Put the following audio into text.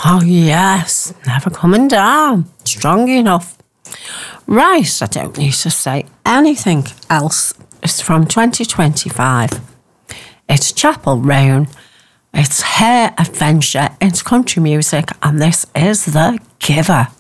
Oh, yes. Never coming down. Strong enough. Right, I don't need to say anything else. It's from 2025. It's Chapel Roan. It's hair adventure. It's country music. And this is The Giver.